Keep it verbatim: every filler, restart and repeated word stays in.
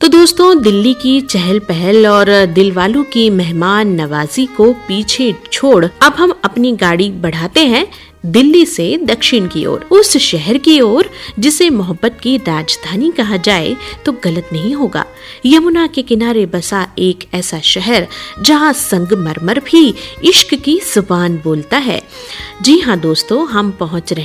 तो दोस्तों, दिल्ली की चहल पहल और दिलवालों की मेहमान नवाजी को पीछे छोड़ अब हम अपनी गाड़ी बढ़ाते हैं दिल्ली से दक्षिण की ओर, उस शहर की ओर जिसे मोहब्बत की राजधानी कहा जाए तो गलत नहीं होगा। यमुना के किनारे बसा एक ऐसा शहर जहां संगमरमर भी इश्क की जुबान बोलता है। जी हाँ दोस्तों, हम पहुंच रहे